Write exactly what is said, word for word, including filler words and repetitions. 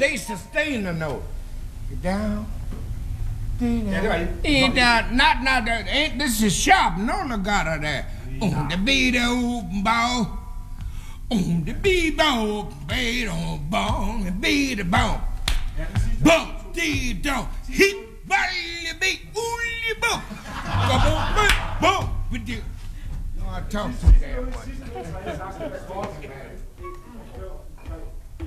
they sustain the note. Get down. Yeah, Ain't uh, not not that. Ain't this is sharp? No legato there. On the beat open ball. On the beat ball, beat on ball, the beat the ball. Bump, dee dong, hit, body, beat, ooly bump. Go bump, bump, bump with you. No, I talk too damn much.